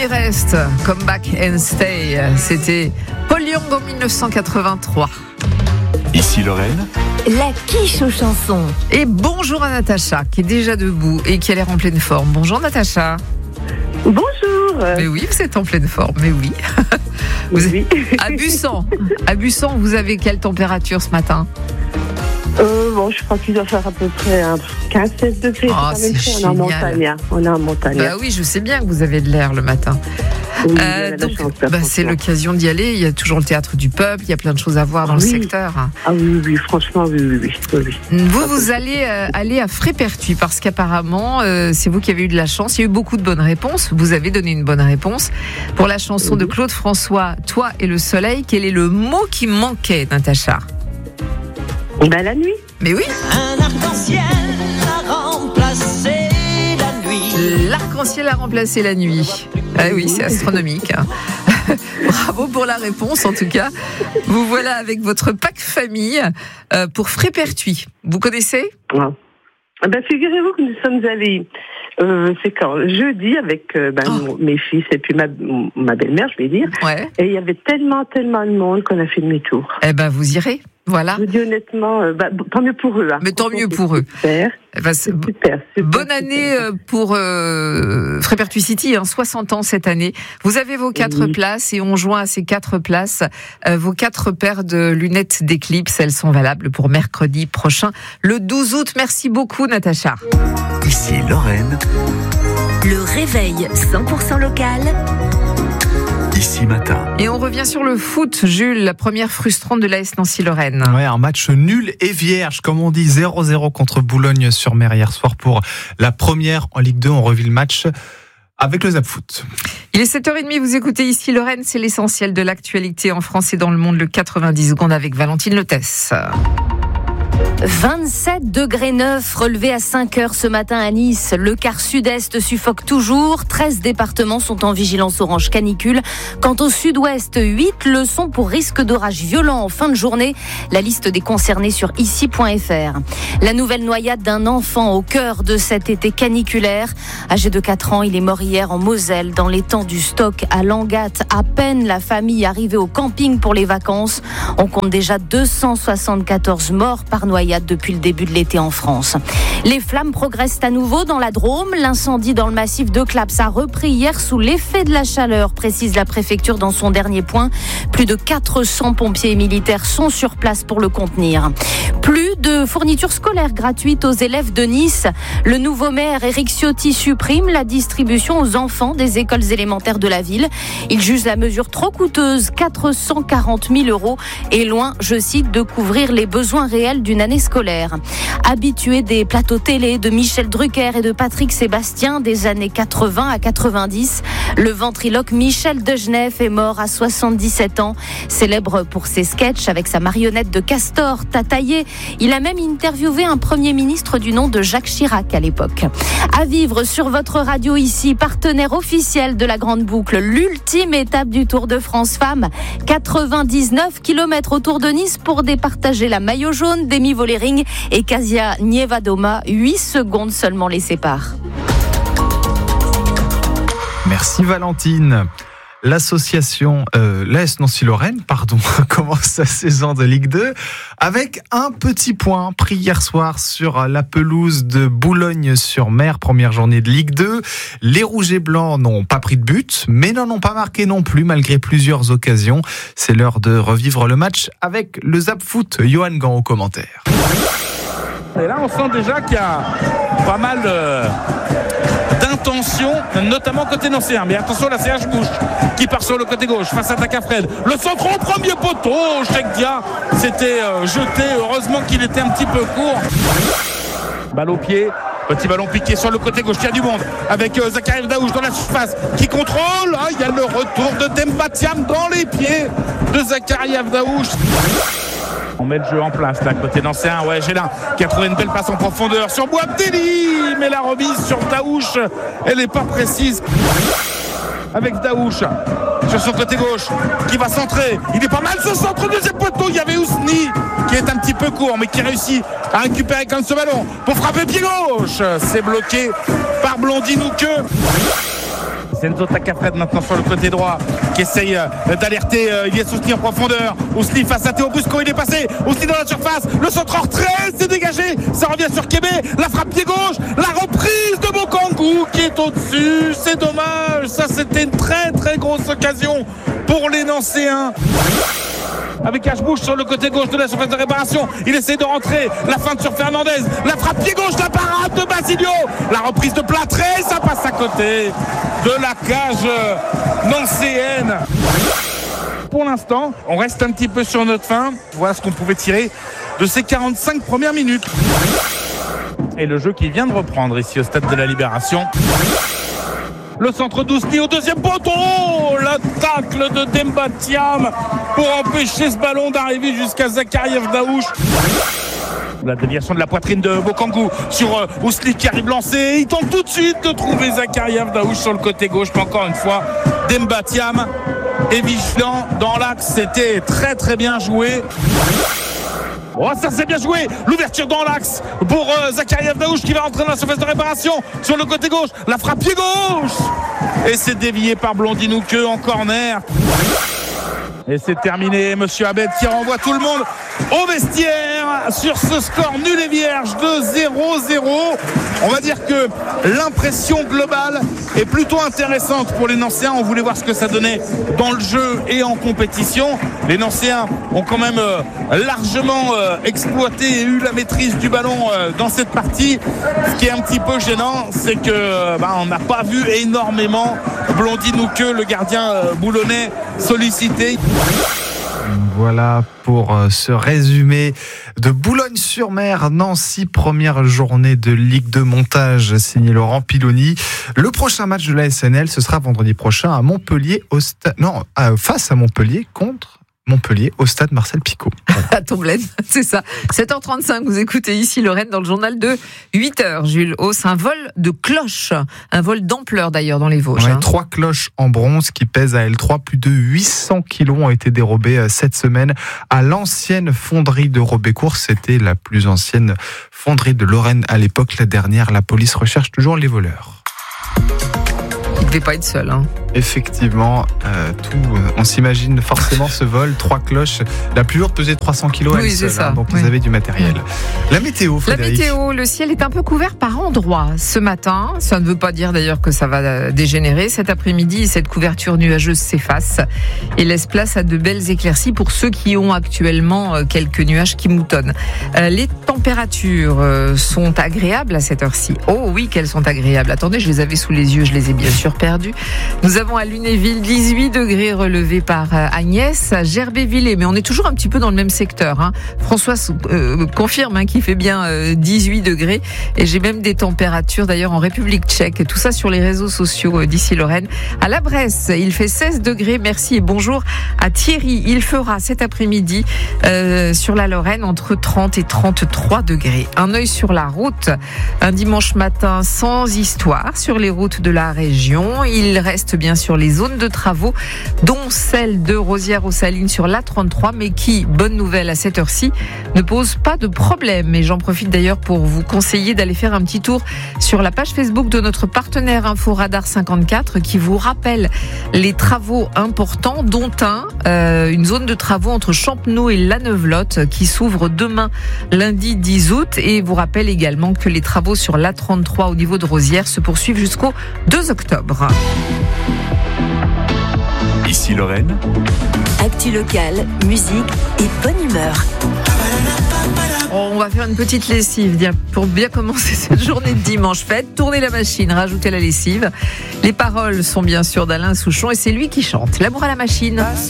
y reste. Come Back and Stay. C'était Paul Young en 1983. Ici Lorraine. La quiche aux chansons. Et bonjour à Natacha, qui est déjà debout et qui a l'air en pleine forme. Bonjour Natacha. Bonjour. Mais oui, vous êtes en pleine forme, mais oui. Oui. À Bussan, vous avez quelle température ce matin ? Je crois qu'il doit faire à peu près 15-16 degrés. C'est on est en montagne. On est en montagne. Bah oui, je sais bien que vous avez de l'air le matin. Oui, c'est l'occasion d'y aller. Il y a toujours le théâtre du peuple. Il y a plein de choses à voir dans le secteur. Ah oui, franchement, oui. Vous allez aller à Frépertuis parce qu'apparemment, c'est vous qui avez eu de la chance. Il y a eu beaucoup de bonnes réponses. Vous avez donné une bonne réponse pour la chanson de Claude François, Toi et le soleil. Quel est le mot qui manquait, Natacha ? La nuit. Mais oui. Un arc-en-ciel a remplacé la nuit. L'arc-en-ciel a remplacé la nuit. Ah oui, c'est astronomique. Bravo pour la réponse, en tout cas. Vous voilà avec votre pack famille pour Frépertuis. Vous connaissez ? Figurez-vous que nous sommes allés, c'est quand jeudi avec mes fils et puis ma belle-mère, je vais dire. Ouais. Et il y avait tellement de monde qu'on a fait demi-tour. Vous irez. Voilà. Je vous dis honnêtement, tant mieux pour eux. Mais tant mieux pour eux. Super. Super. Bonne année pour Frépertuis City, 60 ans cette année. Vous avez vos 4 places et on joint à ces 4 places vos 4 paires de lunettes d'éclipse. Elles sont valables pour mercredi prochain, le 12 août. Merci beaucoup, Natacha. Ici Lorraine. Le réveil 100% local. Ici matin. Et on revient sur le foot, Jules, la première frustrante de l'AS Nancy-Lorraine. Ouais, un match nul et vierge, comme on dit, 0-0 contre Boulogne-sur-Mer hier soir pour la première en Ligue 2. On revit le match avec le Zap Foot. Il est 7h30, vous écoutez Ici Lorraine, c'est l'essentiel de l'actualité en France et dans le monde, le 90 secondes avec Valentine Lotès. 27 degrés 9 relevés à 5h ce matin à Nice. Le quart sud-est suffoque toujours. 13 départements sont en vigilance orange canicule. Quant au sud-ouest, 8 le sont pour risque d'orage violent en fin de journée. La liste des concernés sur ici.fr. La nouvelle noyade d'un enfant au cœur de cet été caniculaire. Âgé de 4 ans, il est mort hier en Moselle, dans l'étang du Stock à Langat. À peine la famille arrivée au camping pour les vacances. On compte déjà 274 morts par noyade depuis le début de l'été en France. Les flammes progressent à nouveau dans la Drôme. L'incendie dans le massif de Claps a repris hier sous l'effet de la chaleur, précise la préfecture dans son dernier point. Plus de 400 pompiers et militaires sont sur place pour le contenir. Plus de fournitures scolaires gratuites aux élèves de Nice. Le nouveau maire Éric Ciotti supprime la distribution aux enfants des écoles élémentaires de la ville. Il juge la mesure trop coûteuse, 440 000 € et loin, je cite, de couvrir les besoins réels d'une année scolaire. Habitué des plateaux télé de Michel Drucker et de Patrick Sébastien des années 80 à 90, le ventriloque Michel Degenef est mort à 77 ans. Célèbre pour ses sketchs avec sa marionnette de castor Tataillé, il a même interviewé un Premier ministre du nom de Jacques Chirac à l'époque. À vivre sur votre radio ici, partenaire officiel de la Grande Boucle, l'ultime étape du Tour de France Femmes. 99 km autour de Nice pour départager la maillot jaune d'Emi Vollering et Kasia Nievadoma. 8 secondes seulement les séparent. Merci Valentine. L'association l'AS Nancy-Lorraine, commence sa saison de Ligue 2 avec un petit point pris hier soir sur la pelouse de Boulogne-sur-Mer, première journée de Ligue 2. Les Rouges et Blancs n'ont pas pris de but, mais n'en ont pas marqué non plus malgré plusieurs occasions. C'est l'heure de revivre le match avec le Zap Foot. Johan Gant au commentaire. Et là, on sent déjà qu'il y a pas mal d'intention, notamment côté nancéen. Mais attention, la CH bouge, qui part sur le côté gauche, face à Takafred. Le centre au premier poteau, Chekdia s'était jeté, heureusement qu'il était un petit peu court. Balle au pied, petit ballon piqué sur le côté gauche, il y a du monde, avec Zakaria Daouche dans la surface, qui contrôle, il y a le retour de Demba Thiam dans les pieds de Zakaria Daouche. On met le jeu en place là, côté nancéen. Gélin qui a trouvé une belle passe en profondeur sur Bouabdelli, mais la remise sur Daouche, elle n'est pas précise. Avec Daouche sur son côté gauche qui va centrer. Il est pas mal ce centre, deuxième poteau. Il y avait Ousni qui est un petit peu court mais qui réussit à récupérer quand même ce ballon pour frapper pied gauche. C'est bloqué par Blondinouque. C'est Enzo Tacafred maintenant sur le côté droit qui essaye d'alerter Ilias Ousli en profondeur. Ousli face à Théo Busco, il est passé. Ousli dans la surface, le centre en retrait, c'est dégagé. Ça revient sur Kébé, la frappe pied gauche, la reprise de Bokangu qui est au-dessus. C'est dommage, ça c'était une très très grosse occasion pour les Nancéens. Avec Ashbush sur le côté gauche de la surface de réparation, il essaie de rentrer, la feinte sur Fernandez, la frappe pied gauche, la parade de Basilio, la reprise de Platré, ça passe à côté de la cage nancéenne. Pour l'instant, on reste un petit peu sur notre fin. Voilà ce qu'on pouvait tirer de ces 45 premières minutes. Et le jeu qui vient de reprendre ici au stade de la Libération. Le centre d'Ousli au deuxième poteau, la tacle de Demba Thiam pour empêcher ce ballon d'arriver jusqu'à Zakariev Daouche. La déviation de la poitrine de Bokangu sur Ousli qui arrive lancé. Il tente tout de suite de trouver Zakariev Daouche sur le côté gauche. Mais encore une fois, Demba Thiam est vigilant dans l'axe. C'était très très bien joué. Oh, ça c'est bien joué, l'ouverture dans l'axe pour Zakariev Daouche qui va rentrer dans la surface de réparation sur le côté gauche, la frappe pied gauche et c'est dévié par Blondinouqueux en corner. Et c'est terminé, monsieur Abed qui renvoie tout le monde au vestiaire sur ce score nul et vierge de 0-0. On va dire que l'impression globale est plutôt intéressante pour les Nancéens. On voulait voir ce que ça donnait dans le jeu et en compétition. Les Nancéens ont quand même largement exploité et eu la maîtrise du ballon dans cette partie. Ce qui est un petit peu gênant, c'est que on n'a pas vu énormément Blondinouqueux, le gardien boulonnais, sollicité. Voilà pour ce résumé de Boulogne-sur-Mer, Nancy, première journée de Ligue de montage, signé Laurent Piloni. Le prochain match de la SNL, ce sera vendredi prochain à Montpellier, face à Montpellier contre Montpellier au stade Marcel Picot. À Tomblaine, c'est ça. 7h35, vous écoutez ici Lorraine dans le journal de 8h. Jules Hauss, un vol de cloches, un vol d'ampleur d'ailleurs dans les Vosges. Ouais, 3 cloches en bronze qui pèsent à L3. Plus de 800 kilos ont été dérobés cette semaine à l'ancienne fonderie de Robécourt. C'était la plus ancienne fonderie de Lorraine à l'époque. La dernière, la police recherche toujours les voleurs. Il ne devait pas être seul. Effectivement, on s'imagine forcément ce vol, 3 cloches. La plus lourde pesait 300 kilos, oui, c'est ça. Donc ils avaient du matériel. La météo, Frédéric. La météo, le ciel est un peu couvert par endroits ce matin. Ça ne veut pas dire d'ailleurs que ça va dégénérer. Cet après-midi, cette couverture nuageuse s'efface et laisse place à de belles éclaircies pour ceux qui ont actuellement quelques nuages qui moutonnent. Les températures sont agréables à cette heure-ci. Oh oui, qu'elles sont agréables. Attendez, je les avais sous les yeux, je les ai bien sûr perdues. Nous avons à Lunéville 18 degrés relevés par Agnès, à Gerbévillers, mais on est toujours un petit peu dans le même secteur. François confirme qu'il fait bien 18 degrés et j'ai même des températures d'ailleurs en République tchèque. Tout ça sur les réseaux sociaux d'ici Lorraine. À la Bresse, il fait 16 degrés. Merci et bonjour à Thierry. Il fera cet après-midi sur la Lorraine entre 30 et 33 degrés. Un œil sur la route. Un dimanche matin sans histoire sur les routes de la région. Il reste bien sûr les zones de travaux, dont celle de Rosières-aux-Salines sur l'A33, mais qui, bonne nouvelle à cette heure-ci, ne pose pas de problème. Et j'en profite d'ailleurs pour vous conseiller d'aller faire un petit tour sur la page Facebook de notre partenaire Inforadar 54 qui vous rappelle les travaux importants, dont une zone de travaux entre Champenoux et La Neuvelotte qui s'ouvre demain, lundi 10 août. Et vous rappelle également que les travaux sur l'A33 au niveau de Rosières se poursuivent jusqu'au 2 octobre. Ici Lorraine. Actu locale, musique et bonne humeur. On va faire une petite lessive pour bien commencer cette journée de dimanche fête. Tournez la machine, rajoutez la lessive. Les paroles sont bien sûr d'Alain Souchon et c'est lui qui chante. L'amour à la machine.